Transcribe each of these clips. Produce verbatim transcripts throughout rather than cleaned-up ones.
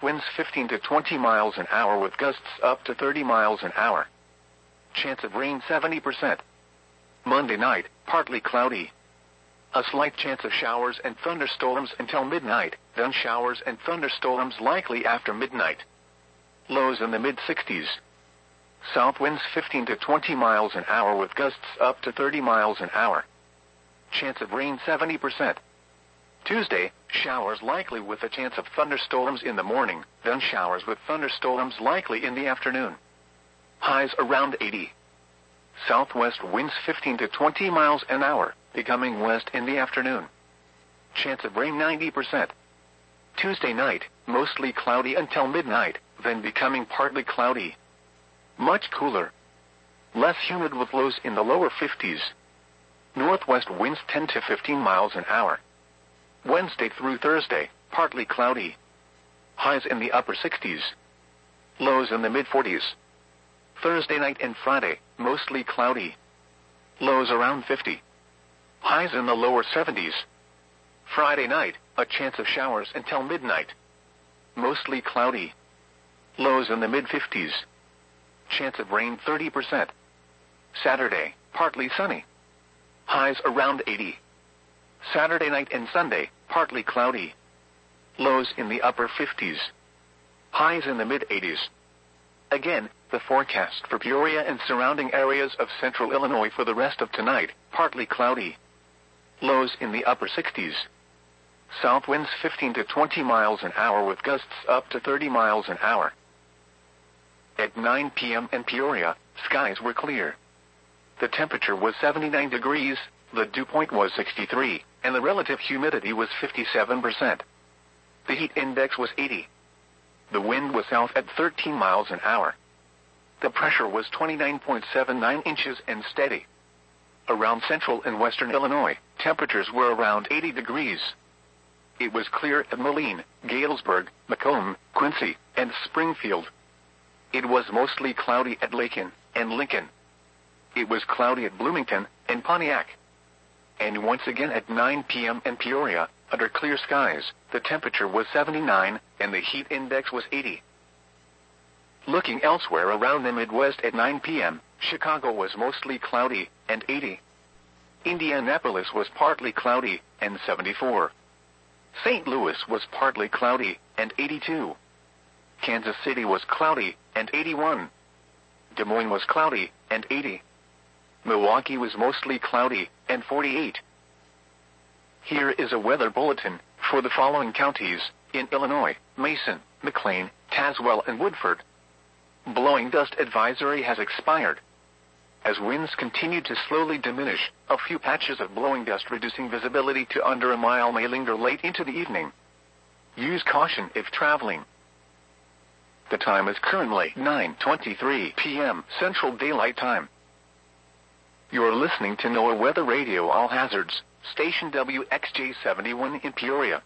winds fifteen to twenty miles an hour with gusts up to thirty miles an hour. Chance of rain seventy percent. Monday night, partly cloudy. A slight chance of showers and thunderstorms until midnight, then showers and thunderstorms likely after midnight. Lows in the mid sixties. South winds fifteen to twenty miles an hour with gusts up to thirty miles an hour. Chance of rain seventy percent. Tuesday, showers likely with a chance of thunderstorms in the morning, then showers with thunderstorms likely in the afternoon. Highs around eighty. Southwest winds fifteen to twenty miles an hour, becoming west in the afternoon. Chance of rain ninety percent. Tuesday night, mostly cloudy until midnight, then becoming partly cloudy. Much cooler. Less humid with lows in the lower fifties. Northwest winds ten to fifteen miles an hour. Wednesday through Thursday, partly cloudy. Highs in the upper sixties. Lows in the mid forties. Thursday night and Friday, mostly cloudy. Lows around fifty. Highs in the lower seventies. Friday night, a chance of showers until midnight. Mostly cloudy. Lows in the mid fifties. Chance of rain thirty percent. Saturday, partly sunny. Highs around eighty. Saturday night and Sunday, partly cloudy. Lows in the upper fifties. Highs in the mid eighties. Again, the forecast for Peoria and surrounding areas of central Illinois for the rest of tonight, partly cloudy. Lows in the upper sixties. South winds fifteen to twenty miles an hour with gusts up to thirty miles an hour. At nine p m in Peoria, skies were clear. The temperature was seventy-nine degrees, the dew point was sixty-three, and the relative humidity was fifty-seven percent. The heat index was eighty. The wind was south at thirteen miles an hour. The pressure was twenty-nine point seven nine inches and steady. Around central and western Illinois, temperatures were around eighty degrees. It was clear at Moline, Galesburg, Macomb, Quincy, and Springfield. It was mostly cloudy at Lakin and Lincoln. It was cloudy at Bloomington and Pontiac. And once again at nine p m in Peoria, under clear skies, the temperature was seventy-nine and the heat index was eighty. Looking elsewhere around the Midwest at nine p m, Chicago was mostly cloudy and eighty. Indianapolis was partly cloudy and seventy-four. Saint Louis was partly cloudy and eighty-two. Kansas City was cloudy and eighty-one. Des Moines was cloudy and eighty. Milwaukee was mostly cloudy and forty-eight. Here is a weather bulletin for the following counties in Illinois: Mason, McLean, Tazewell, and Woodford. Blowing dust advisory has expired. As winds continue to slowly diminish, a few patches of blowing dust reducing visibility to under a mile may linger late into the evening. Use caution if traveling. The time is currently nine twenty-three p m Central Daylight Time. You are listening to NOAA Weather Radio All Hazards, station W X J seventy-one in Peoria.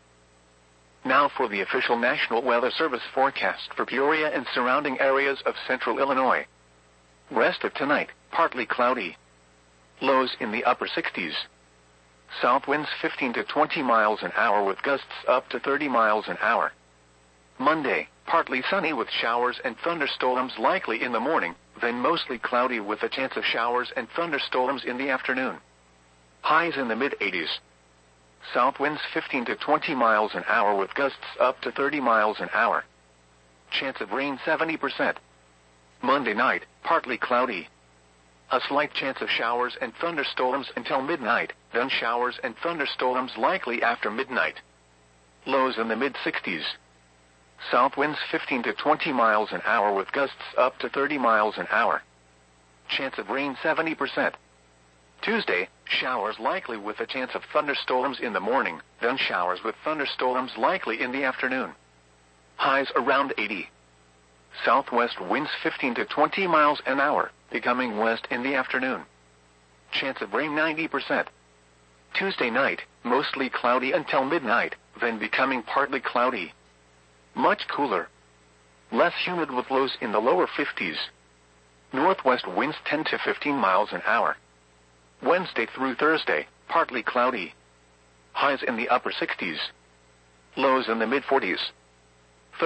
Now for the official National Weather Service forecast for Peoria and surrounding areas of central Illinois. Rest of tonight, partly cloudy. Lows in the upper sixties. South winds fifteen to twenty miles an hour with gusts up to thirty miles an hour. Monday, partly sunny with showers and thunderstorms likely in the morning, then mostly cloudy with a chance of showers and thunderstorms in the afternoon. Highs in the mid eighties. South winds fifteen to twenty miles an hour with gusts up to thirty miles an hour. Chance of rain seventy percent. Monday night, partly cloudy. A slight chance of showers and thunderstorms until midnight, then showers and thunderstorms likely after midnight. Lows in the mid sixties. South winds fifteen to twenty miles an hour with gusts up to thirty miles an hour. Chance of rain seventy percent. Tuesday, showers likely with a chance of thunderstorms in the morning, then showers with thunderstorms likely in the afternoon. Highs around eighty. Southwest winds fifteen to twenty miles an hour, becoming west in the afternoon. Chance of rain ninety percent. Tuesday night, mostly cloudy until midnight, then becoming partly cloudy. Much cooler. Less humid with lows in the lower fifties. Northwest winds ten to fifteen miles an hour. Wednesday through Thursday, partly cloudy. Highs in the upper sixties. Lows in the mid forties.